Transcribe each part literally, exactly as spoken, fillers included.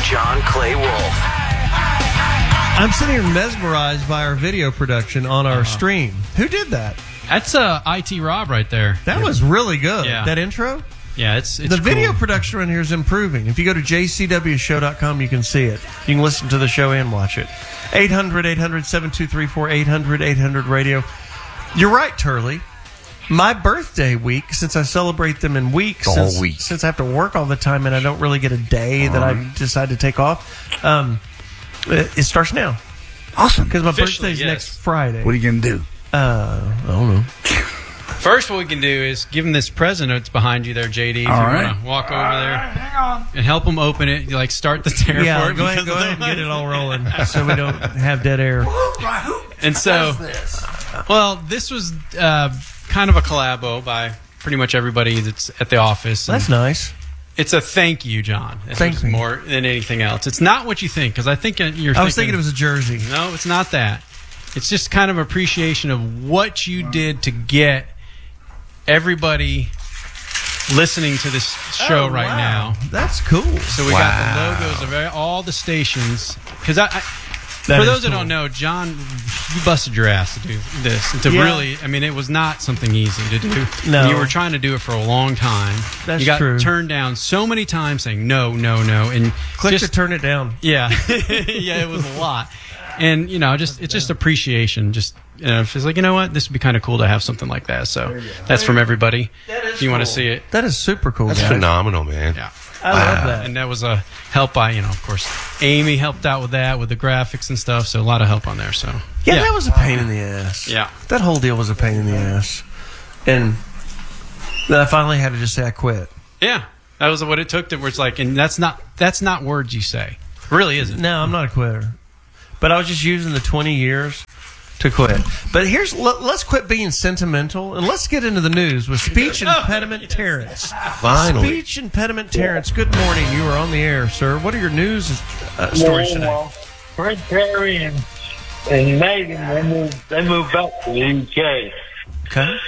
John Clay Wolf. I'm sitting here mesmerized by our video production on our uh-huh. stream. Who did that? That's uh, I T Rob right there. That was really good. Yeah. That intro? Yeah, it's, it's The cool. video production around here is improving. If you go to j c w show dot com, you can see it. You can listen to the show and watch it. eight hundred, eight hundred, seven two three four, eight hundred, eight hundred radio. You're right, Turley. My birthday week, since I celebrate them in weeks, all since, week. since I have to work all the time and I don't really get a day that I decide to take off, um, it, it starts now. Awesome. Because my Officially, birthday's yes. next Friday. What are you going to do? Uh, I don't know. First, what we can do is give him this present that's behind you there, J D. If All you right. want to walk over there Hang on. and help him open it, you like start the tear Yeah, for it. go ahead, because go of ahead the- and get it all rolling so we don't have dead air. And so, well, this was uh, kind of a collabo by pretty much everybody that's at the office. That's nice. It's a thank you, John. It's Thank you. more than anything else. It's not what you think, because I think you're I was thinking it was a jersey. No, it's not that. It's just kind of appreciation of what you did to get everybody listening to this show Oh, right wow. now. That's cool. So we Wow. got the logos of all the stations. Because I, I That for is those that cool. don't know, John, you busted your ass to do this. And to Yeah. really, I mean, it was not something easy to do. No. And you were trying to do it for a long time. That's you got true. turned down so many times saying no, no, no. And Click just, to turn it down. yeah. Yeah, it was a lot. And, you know, just it's just appreciation. Just, you know, if it's like, you know what, this would be kind of cool to have something like that. So that's from everybody. If you want to see it. That is super cool, That's guys. phenomenal, man. Yeah. I love that. And that was a help by, you know, of course, Amy helped out with that, with the graphics and stuff. So a lot of help on there. So Yeah, that was a pain in the ass. Yeah. That whole deal was a pain in the ass. And then I finally had to just say I quit. Yeah. That was what it took to where it's like, and that's not that's not words you say. It really isn't. No, I'm not a quitter. But I was just using the twenty years to quit. But here's let, let's quit being sentimental and let's get into the news with speech impediment Terrence. Finally. Speech impediment Terrence. Good morning. You are on the air, sir. What are your news uh, stories today? Well, Fred Perry and, and Meghan, they moved, they moved back to the U K. Okay.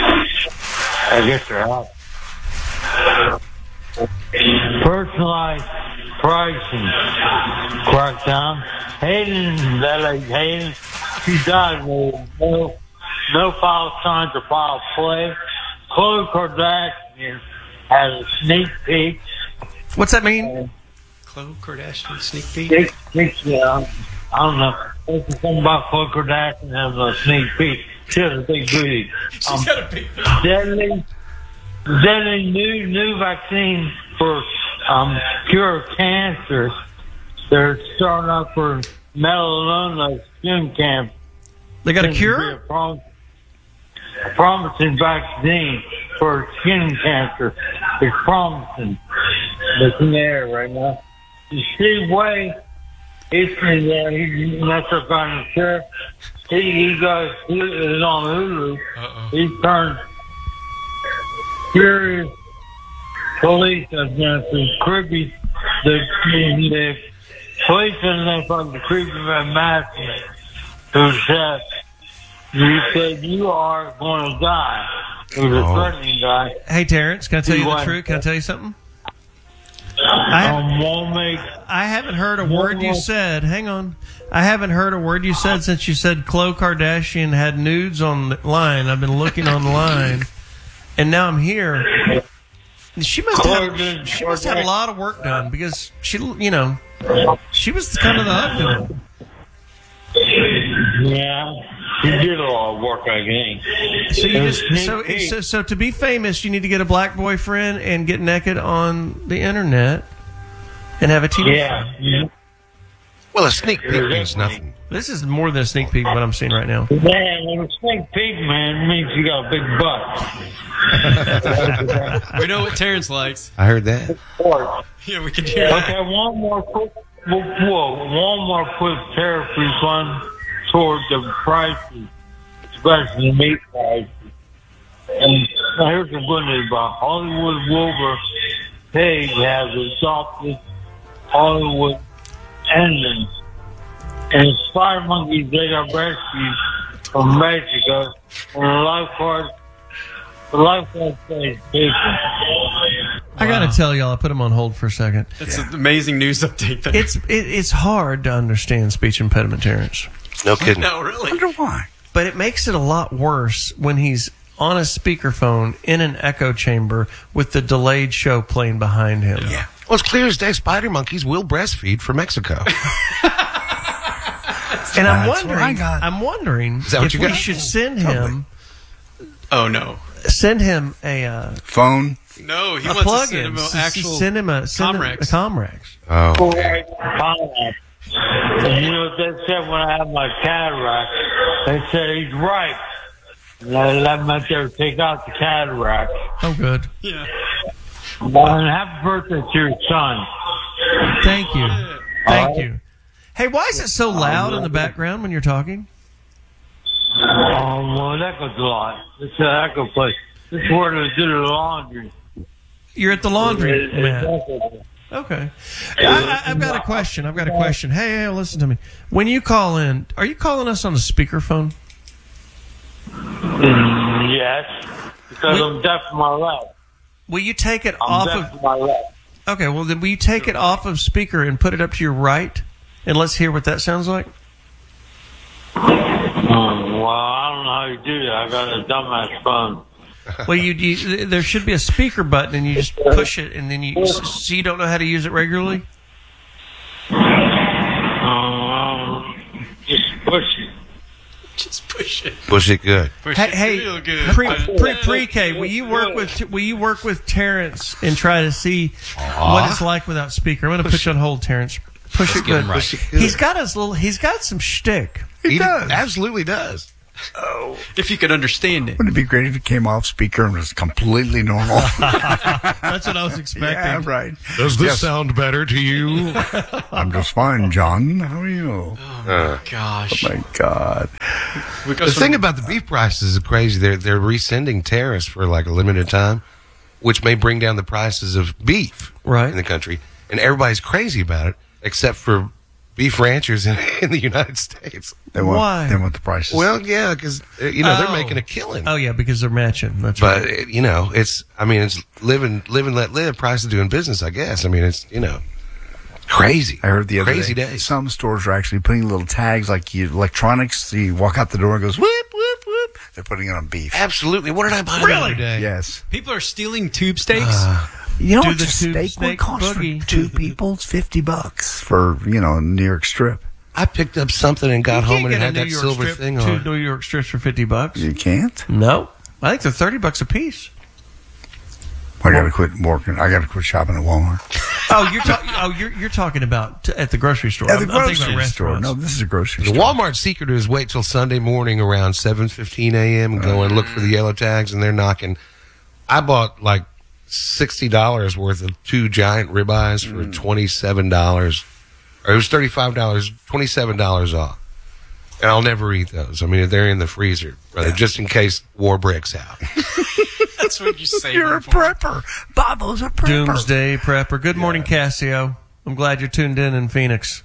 I guess they're out. Personalized pricing crackdown. Hayden, that like Hayden, she died with no, no foul signs or foul play. Khloe Kardashian has a sneak peek. What's that mean? Khloe Kardashian sneak peek. Sneak peek, yeah. I don't know. There's something about Khloe Kardashian having a sneak peek. She has a big booty. Um, She's got a big. deadly, deadly new new vaccine for um, cure cancer. They're starting up for melanoma skin cancer. They got a Seems to be cure? A, prom- a promising vaccine for skin cancer. It's promising. It's in the air right now. Steve Way, he's been there. He's Metro County Sheriff. He, he goes, he is on Hulu. Uh-oh. He turned furious police against the creepy, the, the police and from the creepy master who said, you said you are going to die. It was a Oh. threatening guy. Hey, Terrence, can I tell you the What? truth? Can I tell you something? I, Um, won't make, I haven't heard a word you said. Hang on. I haven't heard a word you said since you said Khloe Kardashian had nudes online. I've been looking online, and now I'm here. She must have had, she must have had a lot of work done because she, you know, she was kind of the husband. yeah, he did a lot of work, I think. So you It was just so, sneak peek. so so to be famous, you need to get a black boyfriend and get naked on the internet and have a T V show. Yeah. Well, a sneak peek means nothing. This is more than a sneak peek of what I'm seeing right now. Man, when a sneak peek, man, means you got a big butt. We know what Terrence likes. I heard that. Yeah, we can hear that. Okay, one more quick, whoa, whoa, one more quick tariff refund toward the prices, especially the meat prices. And now here's the good news about Hollywood Wilbur Page has adopted Hollywood Indians. And spider monkeys they got rescued from Mexico, and the lifeguard, the lifeguard says people. I got to tell y'all, I put him on hold for a second. It's an amazing news update. There. It's it, it's hard to understand speech impediment, Terrence. No kidding. no, really. I wonder why. But it makes it a lot worse when he's on a speakerphone in an echo chamber with the delayed show playing behind him. Yeah. Well, it's clear as day spider monkeys will breastfeed from Mexico. And I'm That's what I wondering, got. I'm wondering Is that what if you we got? should send him, Oh no, send him a uh, Phone. no. He a wants to plug-in. send him an S- actual. send him a send him a Comrex. Comrex. Oh, Right. And you know what they said when I had my cataract? They said he's right. And I let him out there take out the cataract. Oh, good. Yeah. And happy birthday to your son. Thank you. Thank you. Hey, why is it so loud in the background when you're talking? Oh, well, that goes a lot. It's an echo place. This is where they do the laundry. You're at the laundry, It- it- man. Okay. I, I, I've got a question. I've got a question. Hey, hey, listen to me. When you call in, are you calling us on the speakerphone? Mm, yes, because We- I'm deaf in my left. Will you take it I'm off deaf of... in my left. Okay, well, then will you take it off of speaker and put it up to your right? And let's hear what that sounds like. Um, well, I don't know how you do that. I got a dumbass phone. Well, you, you there should be a speaker button, and you just push it, and then you... So you don't know how to use it regularly? Um, just push it. Just push it. push it good. Push Hey, it hey, real good. pre, pre, pre-K, will you work with will you work with Terrence and try to see what it's like without speaker? I'm going to put you on hold, Terrence. Push it get him good. right. Push it good. He's got his little. He's got some shtick. He does. absolutely does. If you could understand it. Wouldn't it be great if it came off speaker and was completely normal? That's what I was expecting. Yeah, right. Does this Yes. sound better to you? I'm just fine, John. How are you? Gosh. My God. We got The some- thing about the beef prices is crazy. They're they're resending tariffs for like a limited time, which may bring down the prices of beef Right. in the country. And everybody's crazy about it, except for beef ranchers in, in the United States. They want, Why? They want the prices. Well, yeah, because you know Oh. they're making a killing. Oh yeah, because they're matching. That's But right. it, you know, it's I mean, it's living, live and let live. Price of doing business, I guess. I mean, it's you know, crazy. I heard the other crazy day, days. some stores are actually putting little tags like you, electronics. So you walk out the door and it goes whoop, whoop, whoop. They're putting it on beef. Absolutely. What did I buy the Really? other day? Yes. People are stealing tube steaks. Uh, You know Do what the a tube steak steak would cost boogie. for two people? It's fifty bucks for, you know, a New York strip. I picked up something and got You home can't and it get a had New that York silver strip, thing two on. New York strips for fifty bucks. You can't? No, I think they're thirty bucks a piece. I gotta quit working. I gotta quit shopping at Walmart. Oh, you're talking. Oh, you're you're talking about t- at the grocery store. At the I'm, I'm thinking grocery about store. restaurants. No, this is a grocery The store. Walmart secret is wait till Sunday morning around seven fifteen a.m. and go and look for the yellow tags, and they're knocking. I bought like sixty dollars worth of two giant ribeyes for twenty-seven dollars. Or it was thirty-five dollars, twenty-seven dollars off. And I'll never eat those. I mean, they're in the freezer, brother, Yeah. just in case war breaks out. That's what you say. You're a prepper. Bobo's a prepper. Doomsday prepper. Good morning, Cassio. I'm glad you're tuned in in Phoenix.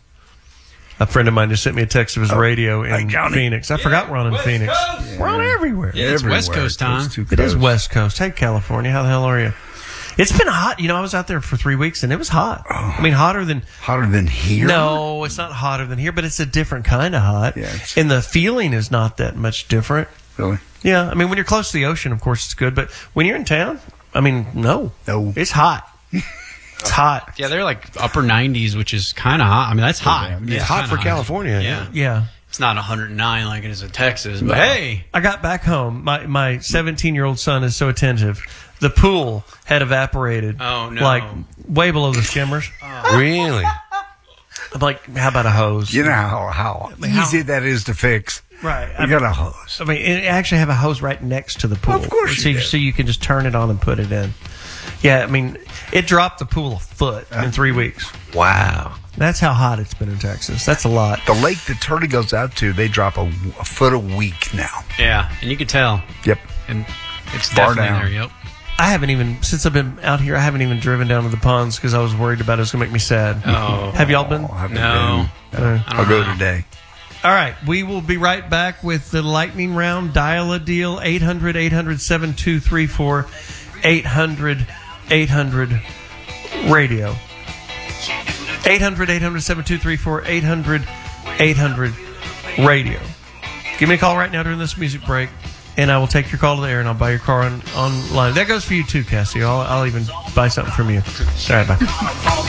A friend of mine just sent me a text of his radio hi, in Johnny. Phoenix. I forgot we're on in West Phoenix. Coast. We're on everywhere. Yeah, it's West Everywhere. Coast time. Coast to It is coast. West Coast. Hey, California. How the hell are you? It's been hot. You know, I was out there for three weeks and it was hot. I mean, hotter than. Hotter than here? No, it's not hotter than here, but it's a different kind of hot. Yeah, it's- And the feeling is not that much different. Really? Yeah, I mean, when you're close to the ocean, of course, it's good. But when you're in town, I mean, no. No. It's hot. It's hot. Yeah, they're like upper nineties, which is kind of hot. I mean, that's hot. damn. It's hot for California. Yeah. Yeah. It's not one hundred nine like it is in Texas, but hey. I got back home. My my seventeen-year-old son is so attentive. The pool had evaporated. Oh, no. Like way below the skimmers. Really? I'm like, how about a hose? You know how, how how- easy that is to fix. Right. I You got a hose. I mean, it actually have a hose right next to the pool. Of course so you do. so you can just turn it on and put it in. Yeah, I mean, it dropped the pool a foot in three weeks. Wow. That's how hot it's been in Texas. That's a lot. The lake that Turley goes out to, they drop a, a foot a week now. Yeah, and you can tell. Yep. And it's Far definitely down. there, yep. I haven't even, since I've been out here, I haven't even driven down to the ponds because I was worried about it was going to make me sad. Oh. Have y'all been? Oh, I haven't No. been. Uh, I I'll don't go know. today. All right, we will be right back with the lightning round. Dial a deal, eight hundred, eight hundred, seven two three four, eight hundred, eight hundred radio. eight hundred, eight hundred, seven two three four, eight hundred, eight hundred radio. Give me a call right now during this music break, and I will take your call to the air, and I'll buy your car on online. That goes for you too, Cassie. I'll, I'll even buy something from you. All right, bye.